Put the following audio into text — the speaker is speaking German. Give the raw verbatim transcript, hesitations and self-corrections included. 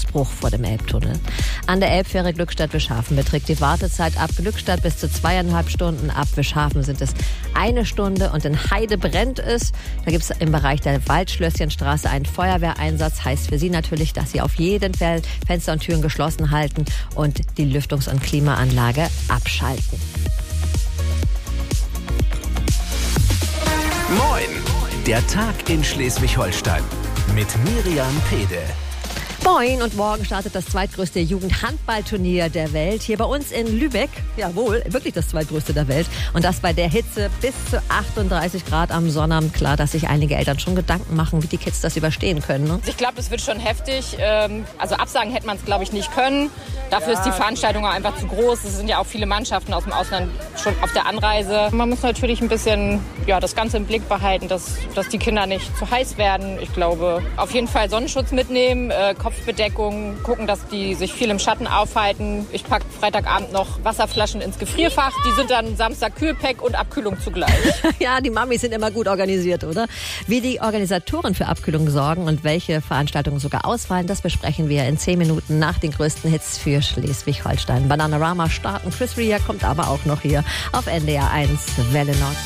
Bruch vor dem Elbtunnel. An der Elbfähre Glückstadt-Wischhafen beträgt die Wartezeit ab Glückstadt bis zu zweieinhalb Stunden. Ab Wischhafen sind es eine Stunde und in Heide brennt es. Da gibt es im Bereich der Waldschlösschenstraße einen Feuerwehreinsatz. Heißt für Sie natürlich, dass Sie auf jeden Fall Fenster und Türen geschlossen halten und die Lüftungs- und Klimaanlage abschalten. Moin, der Tag in Schleswig-Holstein mit Miriam Pede. Moin, und morgen startet das zweitgrößte Jugendhandballturnier der Welt hier bei uns in Lübeck. Jawohl, wirklich das zweitgrößte der Welt. Und das bei der Hitze bis zu achtunddreißig Grad am Sonnabend. Klar, dass sich einige Eltern schon Gedanken machen, wie die Kids das überstehen können. Ne? Ich glaube, es wird schon heftig. Also absagen hätte man es, glaube ich, nicht können. Dafür ist die Veranstaltung auch einfach zu groß. Es sind ja auch viele Mannschaften aus dem Ausland schon auf der Anreise. Man muss natürlich ein bisschen ja, das Ganze im Blick behalten, dass, dass die Kinder nicht zu heiß werden. Ich glaube, auf jeden Fall Sonnenschutz mitnehmen, äh, Kopfbedeckung, gucken, dass die sich viel im Schatten aufhalten. Ich packe Freitagabend noch Wasserflaschen ins Gefrierfach. Die sind dann Samstag Kühlpack und Abkühlung zugleich. Ja, die Mamis sind immer gut organisiert, oder? Wie die Organisatoren für Abkühlung sorgen und welche Veranstaltungen sogar ausfallen, das besprechen wir in zehn Minuten nach den größten Hits für Schleswig-Holstein. Bananarama starten. Chris Rea kommt aber auch noch hier auf N D R eins Welle Nord.